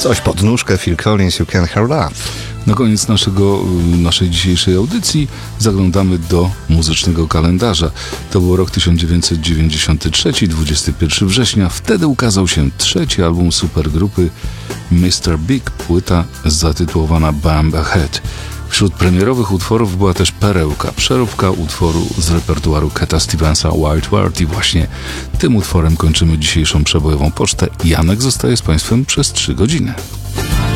Coś pod nóżkę, Phil Collins, You Can't Hurry Up. Na koniec naszej dzisiejszej audycji zaglądamy do muzycznego kalendarza. To był rok 1993, 21 września. Wtedy ukazał się trzeci album supergrupy Mr. Big, płyta zatytułowana Bump Ahead. Wśród premierowych utworów była też perełka, przeróbka utworu z repertuaru Cata Stevensa Wild World i właśnie tym utworem kończymy dzisiejszą przebojową pocztę. Janek zostaje z Państwem przez 3 godziny.